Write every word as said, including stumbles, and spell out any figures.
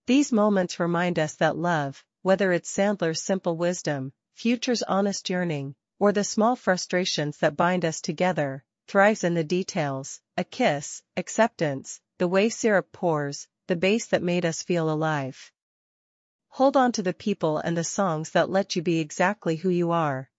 These moments remind us that love, whether it's Sandler's simple wisdom, Future's honest yearning, or the small frustrations that bind us together, thrives in the details: a kiss, acceptance, the way syrup pours, the bass that made us feel alive. Hold on to the people and the songs that let you be exactly who you are.